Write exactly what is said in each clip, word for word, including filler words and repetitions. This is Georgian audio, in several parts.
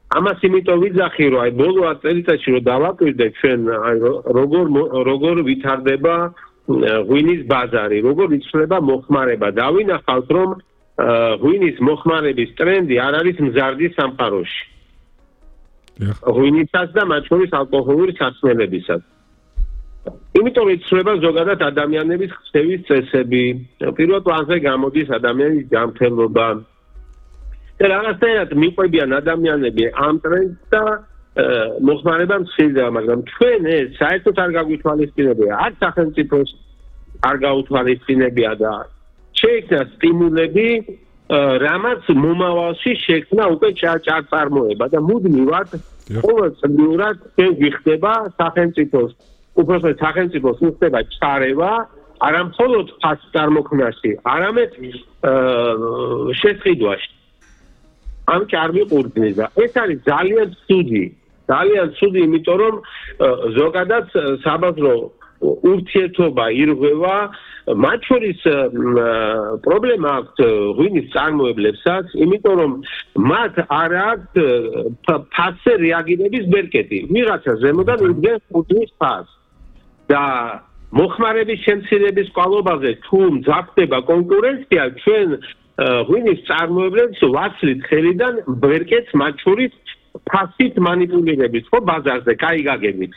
ამას იმიტომ ვიძახი, რომ აი ბოლო ათ წელიწადში რომ დავაკვირდეთ ჩვენ როგორ როგორ ვითარდება ღვინის ბაზარი, როგორ იცვლება მოხმარება. დავინახავთ, რომ ღვინის მოხმარების ტრენდი არ არის მზარდი სამყაროში. ღვინისაც და მათ შორის ალკოჰოლური სასმელებისაც. იმიტომ იცვლება ზოგადად ადამიანების ხსევის წესები, პირველ პლანზე გამოდის ადამიანის ჯანმრთელობა. და რაღაცნაირად მიყვებიან ადამიანები ამ ტრენდს და მოხმარება მცირდება, მაგრამ ჩვენ ეს საერთოდ არ გაგვითვალისწინებია, არც სახელმწიფოს არ გაუთვალისწინებია და შეიქმნა სტიმულები, რამაც მომავალში შექმნა უკვე ჭარბწარმოება და მუდმივად ყოველწლიურად ჩვენ გვიხდება სახელმწიფოს, უпростоოდ სახელმწიფოს უხდება ჩარევა, არა მხოლოდ ფასს წარმოქმნაში, არამედ შესყიდვაში. ამ ჭარბი ყურძნის და ეს არის ძალიან ცუდი, ძალიან ცუდი, იმიტომ რომ ზოგადად საბაზრო ურთიერთობა ირღვევა, მათ შორის პრობლემა აქვს ღვინის წარმოებლებსაც, იმიტომ რომ მათ არ აქვს ფასზე რეაგირების ბერკეტი. ვიღაცა ზემოდან უდგენს ყურძნის ფასს და მოხმარების შემცირების კვალობაზე თუ მძაფდება კონკურენცია, ჩვენ ღვინის წარმოებლებს ვაცლით ხელიდან ბერკეტს მათ შორის ფასით მანიპულირებით, ხო ბაზარზე, კაი გაგებით.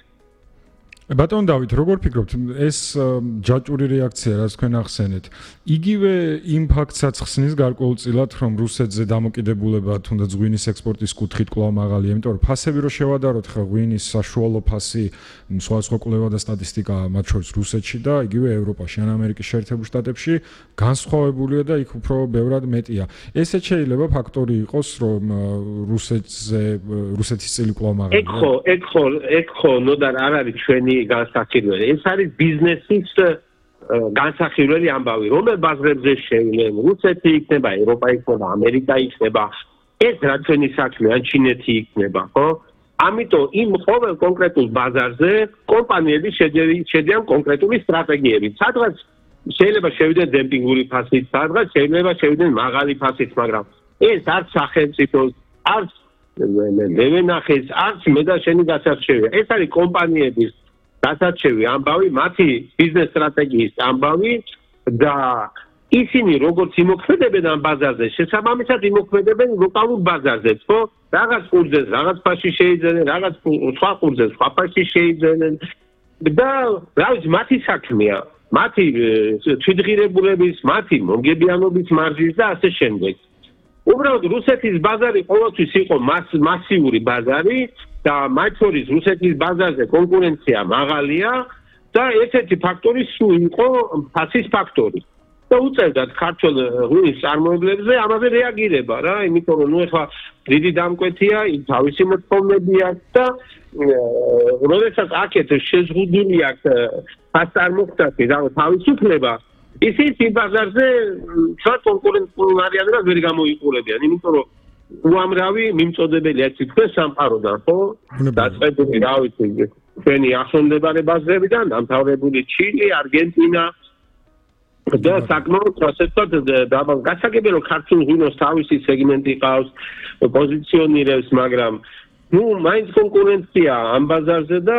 ბატონ დავით, როგორ ფიქრობთ, ეს ჯაჭვური რეაქცია, რაც თქვენ ახსენეთ, იგივე იმ ფაქტსაც ხსნის გარკვეულწილად, რომ რუსეთზე დამოკიდებულება თუნდაც ღვინის ექსპორტის კუთხით კვლავ მაღალია, იმიტომ რომ ფასები რო შევადაროთ, ხა ღვინის საშუალო ფასი, სხვადასხვა კვლევა და სტატისტიკა, მათ შორის რუსეთში და იგივე ევროპაში, ან ამერიკის შეერთებულ შტატებში განსხვავებულია და იქ უფრო ბევრად მეტია. ესეც შეიძლება ფაქტორი იყოს, რომ რუსეთზე რუსეთის წილი კვლავ მაღალია. ეგ ხო, ეგ ხო, ეგ ხო, ნოდარ არ არის ჩვენი განსახილველი. ეს არის ბიზნესის განსახილველი ამბავი, რომელ ბაზრებზე შევლენ, რუსეთი იქნება, ევროპა იქნება, ამერიკა იქნება, ეს რა ჩვენი საქმე, ან ჩინეთი იქნება, ხო? ამიტომ იმ ყოველ კონკრეტულ ბაზარზე კომპანიები შედიან კონკრეტული სტრატეგიებით. სადღაც შეიძლება შევიდნენ დემპინგური ფასით, სადღაც შეიძლება შევიდნენ მაღალი ფასით, მაგრამ ეს არც სახელმწიფოს, არც ლევენახეს, არც მე და შენი გასარჩევია. ეს არის კომპანიების გასარჩევი ამბავი, მათი ბიზნეს სტრატეგიის ამბავი და ისინი როგორც იმოქმედებენ ამ ბაზარზე, შესაბამისად იმოქმედებენ ლოკალურ ბაზარზე, ხო? რაღაც ყურძენს რაღაც ფასში შეიძენენ, რაღაც სხვა ყურძენს სხვა ფასში შეიძენენ და რა ვიცი, მათი საქმეა, მათი თვითღირებულების, მათი მომგებიანობის მარჯის და ასე შემდეგ. უბრალოდ რუსეთის ბაზარი ყოველთვის იყო მასიური ბაზარი და მათ შორის რუსეთის ბაზარზე კონკურენცია მაღალია და ერთ-ერთი ფაქტორი სულ იყო ფასის ფაქტორი. და უწევდათ ქართულ ღვინის წარმოებლებზე ამაზე რეაგირება რა, იმიტომ რომ ნუ ეხლა დიდი დამკვეთია, იმ თავისი მოთხოვნები აქვს და როდესაც აქეთ შეზღუდული აქვს ფასწარმოქმნაში და თავისუფლება, ისიც იმ ბაზარზე շատ კონკურენტულ არიანებას ვერ გამოიყურებიან, იმიტომ რომ უამრავი მიმწოდებელი აქვს თქვენ სამყაროდან, ხო? დაწყებული, რა ვიცი, ჩვენი ახლომდებარე ბაზრებიდან, დამთავრებული ჩილე, არგენტინა და საკმაოდ ასე ვთქვათ, გასაგებია რომ ქართულ ღვინოს თავისი სეგმენტი ყავს, პოზიციონირებს, მაგრამ ნუ მაინც კონკურენცია ამ ბაზარზე და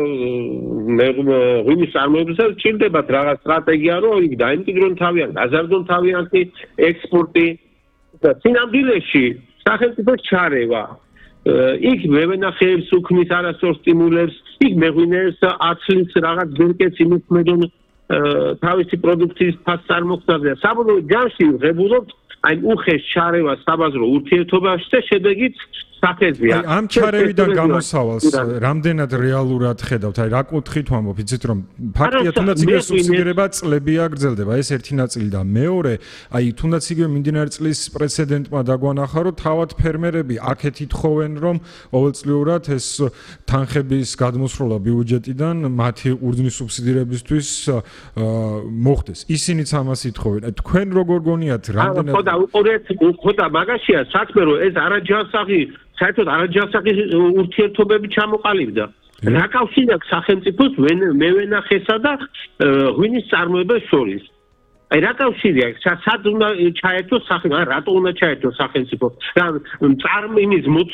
ღვინის წარმოებაზე ჭირდებათ რაღაც სტრატეგია, რომ იქ დაიმკვიდრონ თავიანთ, გაზარდონ თავიანთი ექსპორტი და სინამდვილეში სახელმწიფოს ჩარევა. იქ მევენახეებს უქმნის არასწორ სტიმულებს, იქ მეღვინეებს აცლის რაღაც ბერკეტს იმოქმედონ თავისი პროდუქციის ფასწარმოქმნაზე. საბოლოო ჯამში ღებულობთ აი უხეშ ჩარევას საბაზრო ურთიერთობაში და შედეგით საფეზია. ამ ჩარევიდან გამოსავალს რამდენად რეალურად ხედავთ? აი რა კუთხით ვამბობ, იცით რომ ფაქტია თუნდაც იგივე სუბსიდირება წლებია გრძელდება, ეს ერთი ნაწილი და მეორე, აი თუნდაც იგივე მიმდინარე წლის პრეცედენტმა დაგვანახა, რომ თავად ფერმერები აქეთ ითხოვენ, რომ ყოველწლიურად ეს თანხების გადმოსროლა ბიუჯეტიდან მათი ყურძნის სუბსიდირებისთვის მოხდეს. ისინიც ამას ითხოვენ. თქვენ როგორ გონიათ რამდენად ხო და უყურეთ, ხო და მაგაშია საქმე, რომ ეს არაჯანსაღი საერთოდ არაჯანსაღი ურთიერთობები ჩამოყალიბდა. რა კავშირი აქვს სახელმწიფოს მევენახესა და ღვინის წარმოებებს შორის? აი რა კავშირი აქვს? სად უნდა ჩაერთოს სახელმწიფო? რატო უნდა ჩაერთოს სახელმწიფო? რა წარმიმის